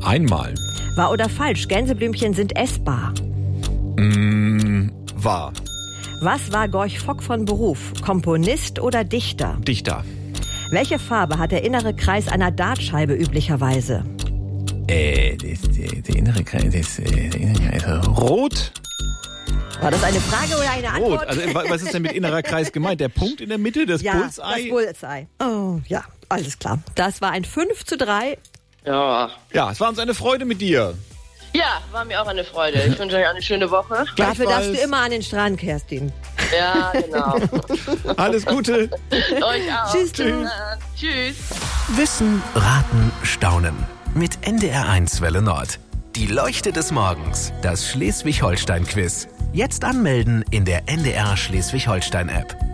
Einmal. Wahr oder falsch? Gänseblümchen sind essbar. Wahr. Was war Gorch Fock von Beruf? Komponist oder Dichter? Dichter. Welche Farbe hat der innere Kreis einer Dartscheibe üblicherweise? Der innere Kreis, rot? War das eine Frage oder eine Antwort? Rot. Also, was ist denn mit innerer Kreis gemeint? Der Punkt in der Mitte, das Bullseye? Das Bullseye. Oh, ja, alles klar. Das war ein 5:3. Ja. Ja, es war uns eine Freude mit dir. Ja, war mir auch eine Freude. Ich wünsche euch eine schöne Woche. Dafür darfst du immer an den Strand, Kerstin. Ja, genau. Alles Gute. Euch auch. Tschüss. Tschüss. Wissen, raten, staunen. Mit NDR1 Welle Nord. Die Leuchte des Morgens. Das Schleswig-Holstein-Quiz. Jetzt anmelden in der NDR Schleswig-Holstein-App.